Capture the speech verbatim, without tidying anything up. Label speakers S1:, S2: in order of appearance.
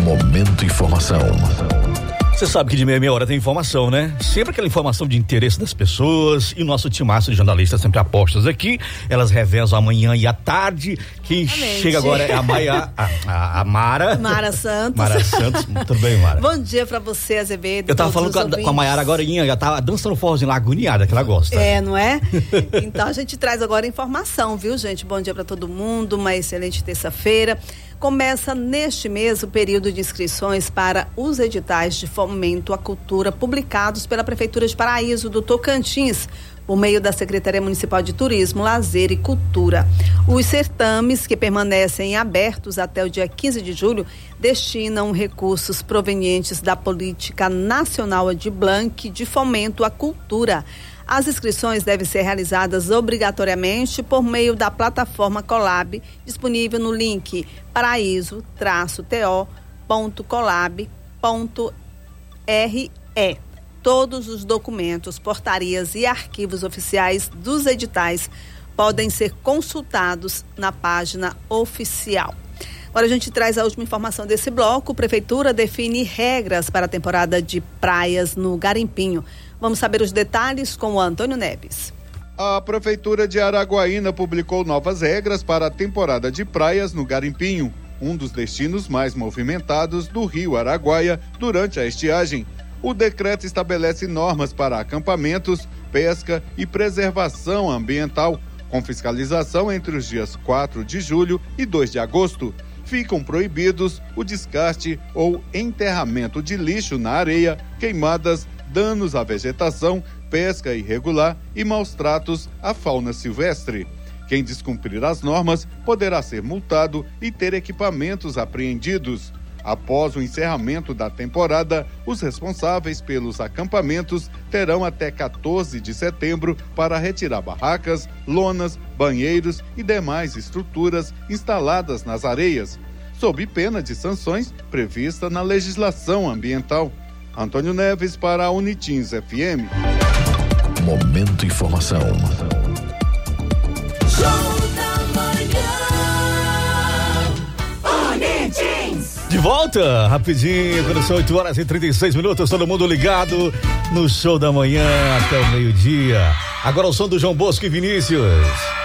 S1: Momento Informação.
S2: Você sabe que de meia meia hora tem informação, né? Sempre aquela informação de interesse das pessoas, e o nosso timaço de jornalistas sempre apostos aqui. Elas revezam a manhã e a tarde. Quem
S3: Exatamente.
S2: chega agora é a, Maia, a, a, a Mara.
S3: Mara Santos.
S2: Mara Santos. Tudo bem, Mara?
S3: Bom dia pra você, Azevedo.
S2: Eu tava falando com a, com a Maiara agora, já tava dançando forrozinho lá, agoniada, que ela gosta.
S3: É, não é? Então a gente traz agora informação, viu, gente? Bom dia pra todo mundo, uma excelente terça-feira. Começa neste mês o período de inscrições para os editais de fomento à cultura publicados pela Prefeitura de Paraíso do Tocantins, por meio da Secretaria Municipal de Turismo, Lazer e Cultura. Os certames, que permanecem abertos até o dia quinze de julho, destinam recursos provenientes da Política Nacional Aldir Blanc de Fomento à Cultura. As inscrições devem ser realizadas obrigatoriamente por meio da plataforma Colab, disponível no link paraíso traço t o ponto colab ponto r e. Todos os documentos, portarias e arquivos oficiais dos editais podem ser consultados na página oficial. Agora a gente traz a última informação desse bloco. A Prefeitura define regras para a temporada de praias no Garimpinho. Vamos saber os detalhes com o Antônio Neves.
S4: A Prefeitura de Araguaína publicou novas regras para a temporada de praias no Garimpinho, um dos destinos mais movimentados do Rio Araguaia durante a estiagem. O decreto estabelece normas para acampamentos, pesca e preservação ambiental, com fiscalização entre os dias quatro de julho e dois de agosto. Ficam proibidos o descarte ou enterramento de lixo na areia, queimadas, danos à vegetação, pesca irregular e maus tratos à fauna silvestre. Quem descumprir as normas poderá ser multado e ter equipamentos apreendidos. Após o encerramento da temporada, os responsáveis pelos acampamentos terão até quatorze de setembro para retirar barracas, lonas, banheiros e demais estruturas instaladas nas areias, sob pena de sanções prevista na legislação ambiental. Antônio Neves para a Unitins F M.
S1: Momento Informação.
S2: De volta, rapidinho, quando são oito horas e trinta e seis minutos, todo mundo ligado no Show da Manhã até o meio-dia. Agora o som do João Bosco e Vinícius.